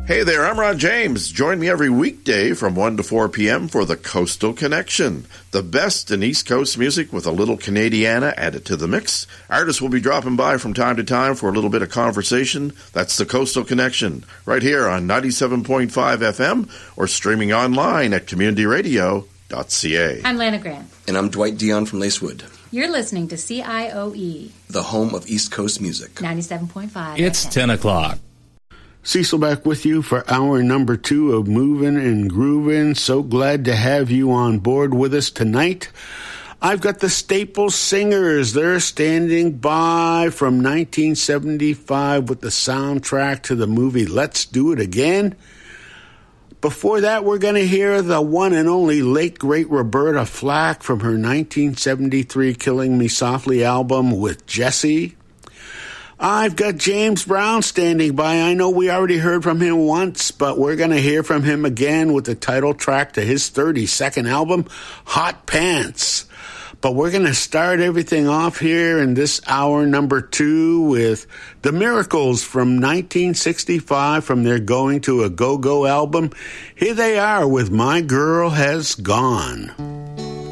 Hey there, I'm Ron James. Join me every weekday from 1 to 4 p.m. for the Coastal Connection. The best in East Coast music with a little Canadiana added to the mix. Artists will be dropping by from time to time for a little bit of conversation. That's the Coastal Connection, right here on 97.5 FM or streaming online at communityradio.ca. I'm Lana Grant. And I'm Dwight Dion from Lacewood. You're listening to CIOE, the home of East Coast music. 97.5 It's FM. 10 o'clock. Cecil back with you for hour number 2 of Moving and Grooving. So glad to have you on board with us tonight. I've got the Staple Singers. They're standing by from 1975 with the soundtrack to the movie Let's Do It Again. Before that, we're going to hear the one and only late great Roberta Flack from her 1973 Killing Me Softly album with Jessie. I've got James Brown standing by. I know we already heard from him once, but we're going to hear from him again with the title track to his 32nd album, Hot Pants. But we're going to start everything off here in this hour number 2 with The Miracles from 1965 from their Going to a Go-Go album. Here they are with My Girl Has Gone.